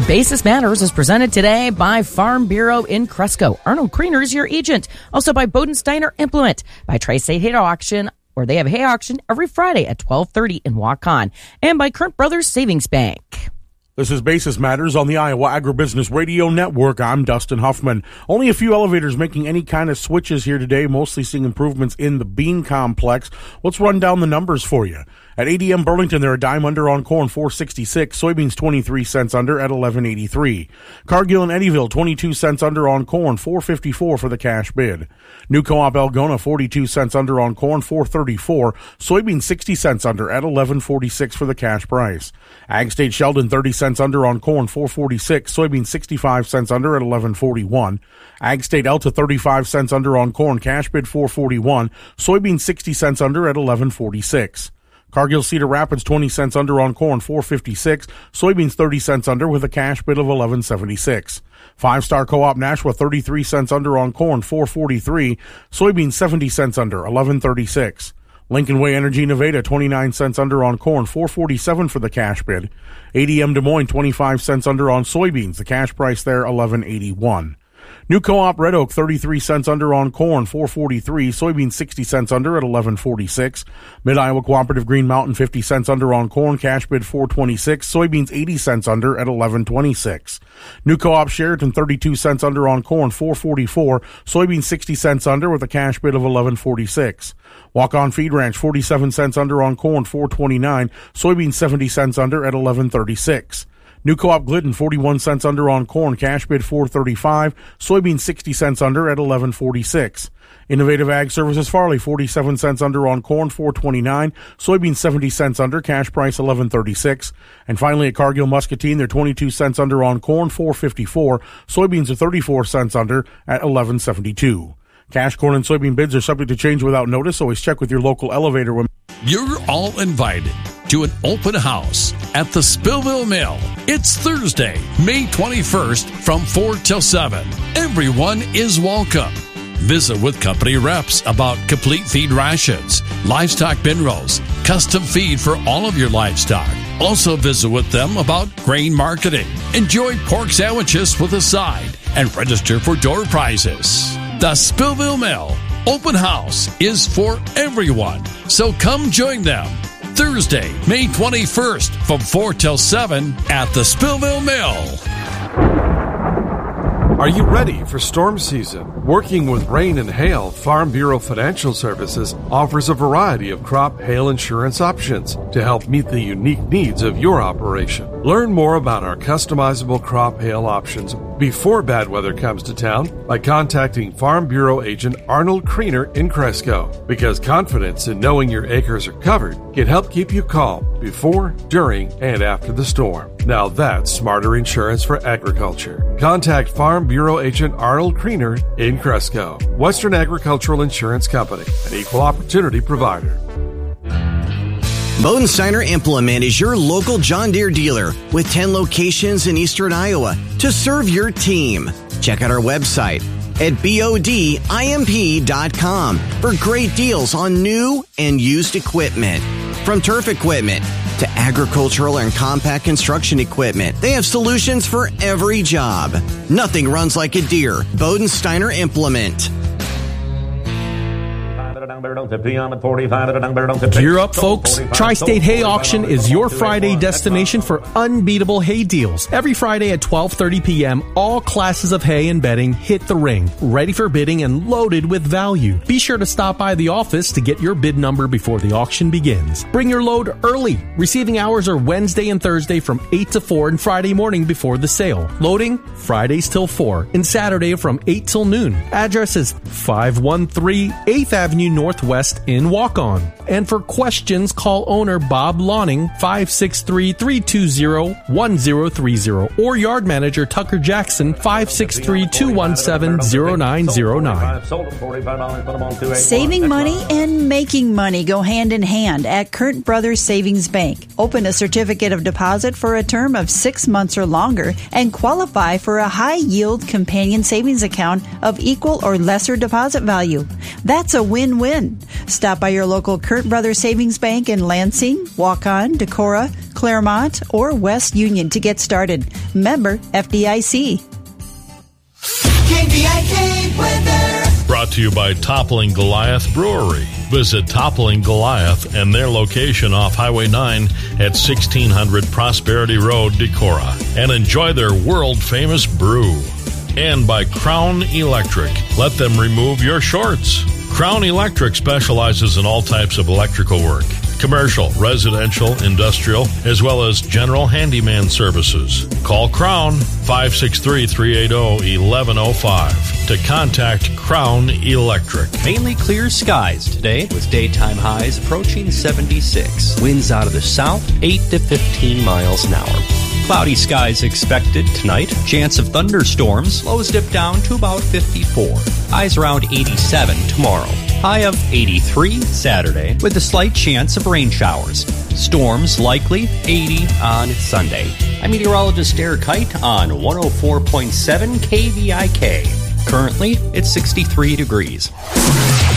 Basis Matters is presented today by Farm Bureau in Cresco. Arnold Kriener is your agent. Also by Bodensteiner Implement, by Tri-State Hay Auction, where they have hay auction every Friday at 12:30 in Waukon, and by Current Brothers Savings Bank. This is Basis Matters on the Iowa Agribusiness Radio Network. I'm Dustin Huffman. Only a few elevators making any kind of switches here today, mostly seeing improvements in the bean complex. Let's run down the numbers for you. At ADM Burlington, they're a dime under on corn, $4.66. Soybeans, 23 cents under at $11.83. Cargill and Eddyville, 22 cents under on corn, $4.54 for the cash bid. New Co-op Algona, 42 cents under on corn, $4.34. Soybeans, 60 cents under at $11.46 for the cash price. Ag State Sheldon, 30 cents under on corn, $4.46. Soybeans, 65 cents under at $11.41. Ag State Elta, 35 cents under on corn, cash bid $4.41. Soybeans, 60 cents under at $11.46. Cargill Cedar Rapids, 20 cents under on corn, $4.56. Soybeans, 30 cents under with a cash bid of $11.76. Five Star Co-op Nashua, 33 cents under on corn, $4.43. Soybeans, 70 cents under, $11.36. Lincoln Way Energy Nevada, 29 cents under on corn, $4.47 for the cash bid. ADM Des Moines, 25 cents under on soybeans. The cash price there, $11.81. New Co-op Red Oak, 33 cents under on corn, $4.43. Soybeans, 60 cents under at $11.46. Mid-Iowa Cooperative Green Mountain, 50 cents under on corn, cash bid $4.26. Soybeans, 80 cents under at $11.26. New Co-op Sheraton, 32 cents under on corn, $4.44. Soybeans, 60 cents under with a cash bid of $11.46. Walk-On Feed Ranch, 47 cents under on corn, $4.29. Soybeans, 70 cents under at $11.36. New Co-op Glidden, 41 cents under on corn, cash bid $4.35. Soybeans, 60 cents under at $11.46. Innovative Ag Services Farley, 47 cents under on corn, $4.29. Soybeans, 70 cents under, cash price $11.36. And finally at Cargill Muscatine, they're 22 cents under on corn, $4.54. Soybeans are 34 cents under at $11.72. Cash corn and soybean bids are subject to change without notice. Always check with your local elevator. You're all invited to an open house at the Spillville Mill. It's Thursday, May 21st from 4 till 7. Everyone is welcome. Visit with company reps about complete feed rations, livestock bin rolls, custom feed for all of your livestock. Also visit with them about grain marketing. Enjoy pork sandwiches with a side and register for door prizes. The Spillville Mill Open House is for everyone, so come join them. Thursday, May 21st from 4 till 7 at the Spillville Mill. Are you ready for storm season? Working with rain and hail, Farm Bureau Financial Services offers a variety of crop hail insurance options to help meet the unique needs of your operation. Learn more about our customizable crop hail options before bad weather comes to town by contacting Farm Bureau agent Arnold Kriener in Cresco, because confidence in knowing your acres are covered can help keep you calm before, during, and after the storm. Now that's smarter insurance for agriculture. Contact Farm Bureau agent Arnold Kriener in Cresco. Western Agricultural Insurance Company, an equal opportunity provider. Bodensteiner Implement is your local John Deere dealer with 10 locations in eastern Iowa to serve your team. Check out our website at bodimp.com for great deals on new and used equipment. From turf equipment to agricultural and compact construction equipment, they have solutions for every job. Nothing runs like a Deere. Bodensteiner Implement. Gear up, folks. Tri-State Hay Auction is your Friday destination for unbeatable hay deals. Every Friday at 12:30 p.m., all classes of hay and bedding hit the ring, ready for bidding and loaded with value. Be sure to stop by the office to get your bid number before the auction begins. Bring your load early. Receiving hours are Wednesday and Thursday from 8 to 4 and Friday morning before the sale. Loading, Fridays till 4 and Saturday from 8 till noon. Address is 513 8th Avenue Northwest in Waukon. And for questions, call owner Bob Lawning 563-320-1030 or yard manager Tucker Jackson 563-217-0909. Saving money and making money go hand in hand at Current Brothers Savings Bank. Open a certificate of deposit for a term of 6 months or longer and qualify for a high-yield companion savings account of equal or lesser deposit value. That's a win-win. fun. Stop by your local Kurt Brothers Savings Bank in Lansing, Waukon, Decorah, Claremont, or West Union to get started. Member FDIC. KVIK weather. Brought to you by Toppling Goliath Brewery. Visit Toppling Goliath and their location off Highway 9 at 1600 Prosperity Road, Decorah, and enjoy their world-famous brew. And by Crown Electric. Let them remove your shorts. Crown Electric specializes in all types of electrical work. Commercial, residential, industrial, as well as general handyman services. Call Crown 563-380-1105 to contact Crown Electric. Mainly clear skies today with daytime highs approaching 76. Winds out of the south 8 to 15 miles an hour. Cloudy skies expected tonight. Chance of thunderstorms. Lows dip down to about 54. Highs around 87 tomorrow. High of 83 Saturday with a slight chance of rain showers. Storms likely 80 on Sunday. I'm meteorologist Eric Height on 104.7 KVIK. Currently, it's 63 degrees.